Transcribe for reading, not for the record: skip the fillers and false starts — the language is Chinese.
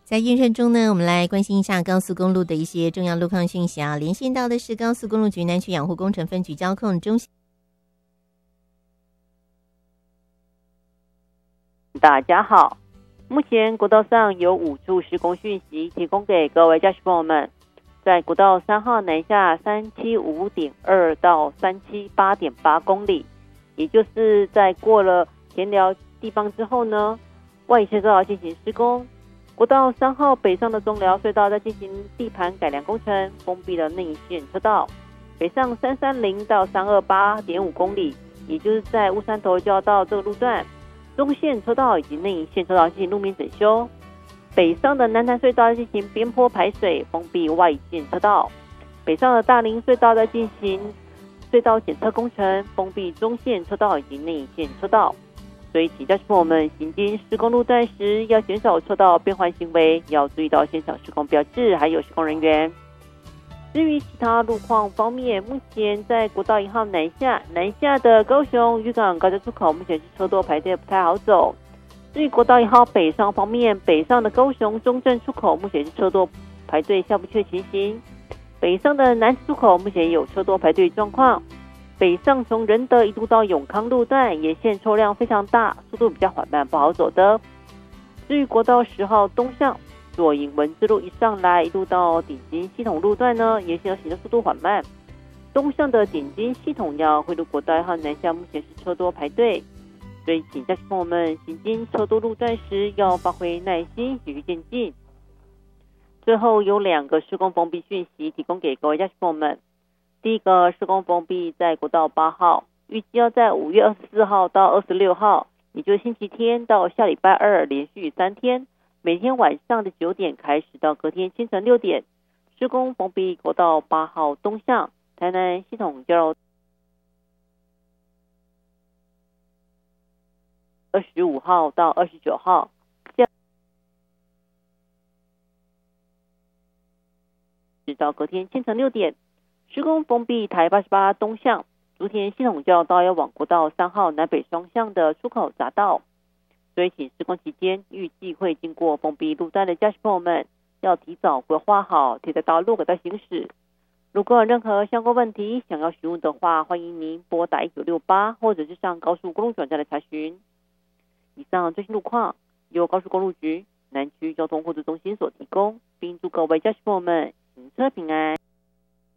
在验证中呢，我们来关心一下高速公路的一些重要路况讯息啊。连线到的是高速公路局南区养护工程分局交控中心。 大家好，目前国道上有5处施工讯息提供给各位驾驶朋友们。在国道3号南下 375.2 到 378.8 公里，也就是在过了田寮地方之后呢，外侧道进行施工。国道3号北上的中寮隧道在进行地盘改良工程，封闭了内线车道。北上330到 328.5 公里，也就是在乌山头交到这个路段，中线车道以及内线车道进行路面整修。北上的南潭隧道进行边坡排水，封闭外线车道。北上的大林隧道在进行隧道检测工程，封闭中线车道以及内线车道。所以请驾驶朋友们行经施工路段时，要减少车道变换行为，要注意到现场施工标志还有施工人员。至于其他路况方面，目前在国道1号南下的高雄渔港高架出口，目前是车多排队，不太好走。至于国道1号北上方面，北上的高雄中正出口目前是车多排队下不去的情形。北上的南出口目前有车多排队状况。北上从仁德一路到永康路段，沿线车辆非常大，速度比较缓慢，不好走的。至于国道10号东向左营文字路一上来，一路到顶金系统路段呢，沿线行的速度缓慢。东向的顶金系统要汇入国道1号南下，目前是车多排队，所以请驾驶朋友们行经车多路段时要发挥耐心，循序渐进。最后有2个施工封闭讯息提供给各位驾驶朋友们。第一个施工封闭在国道8号，预计要在5月24号到26号，也就是星期天到下礼拜二连续3天，每天晚上的9点开始到隔天清晨6点，施工封闭国道8号东向台南系统交流25号到29号，直到隔天清晨6点。施工封闭台88东向竹田系统交流道要往国道3号南北双向的出口匝道，所以请施工期间预计会经过封闭路段的驾驶朋友们要提早规划好铁道道路给它行驶。如果有任何相关问题想要询问的话，欢迎您拨打1968或者是上高速公路转站来查询。以上最新路况由高速公路局南区交通互助中心所提供，并祝各位驾驶朋友们行车平安。